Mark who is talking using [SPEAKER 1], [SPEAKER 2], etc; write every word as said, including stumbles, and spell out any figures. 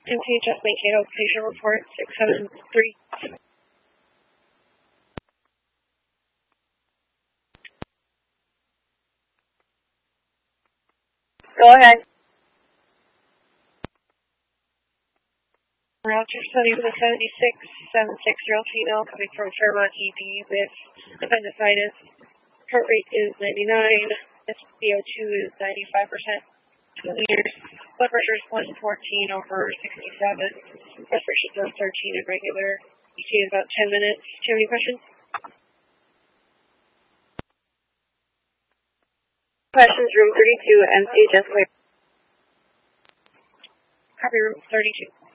[SPEAKER 1] M T H S Mankato, patient report six seven three.
[SPEAKER 2] Go ahead.
[SPEAKER 1] Roger study with a seventy-six seven six year old female coming from Fairmont E D with appendicitis. Heart rate is ninety-nine. S p O two is ninety-five percent. Liters. Blood pressure is one fourteen over sixty-seven. Respiration is thirteen and regular. E T in about ten minutes. Do you have any questions?
[SPEAKER 2] Questions, room thirty-two, M T H S clear.
[SPEAKER 1] Copy, room thirty-two.